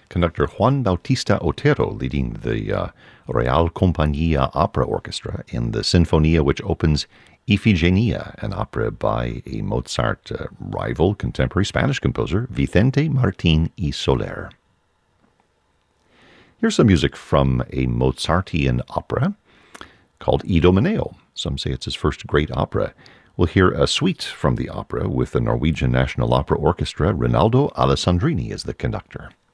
Conductor Juan Bautista Otero leading the Real Compañía Opera Orchestra in the Sinfonia, which opens Ifigenia, an opera by a Mozart rival contemporary Spanish composer, Vicente Martín y Soler. Here's some music from a Mozartian opera called Idomeneo. Some say it's his first great opera. We'll hear a suite from the opera with the Norwegian National Opera Orchestra. Rinaldo Alessandrini is the conductor.